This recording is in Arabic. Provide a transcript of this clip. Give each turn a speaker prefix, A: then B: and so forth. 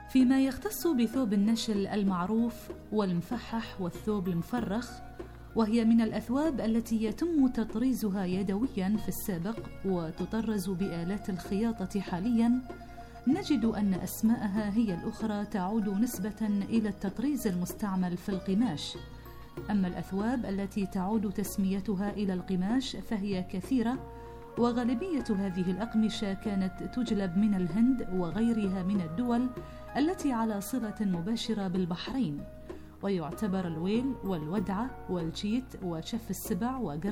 A: فيما يختص بثوب النشل المعروف والمفحح والثوب المفرخ، وهي من الأثواب التي يتم تطريزها يدويا في السابق وتطرز بآلات الخياطة حاليا، نجد أن أسماءها هي الأخرى تعود نسبة إلى التطريز المستعمل في القماش. أما الأثواب التي تعود تسميتها إلى القماش فهي كثيرة، وغالبية هذه الأقمشة كانت تجلب من الهند وغيرها من الدول التي على صلة مباشرة بالبحرين، ويعتبر الويل والودعة والجيت وشف السبع وقر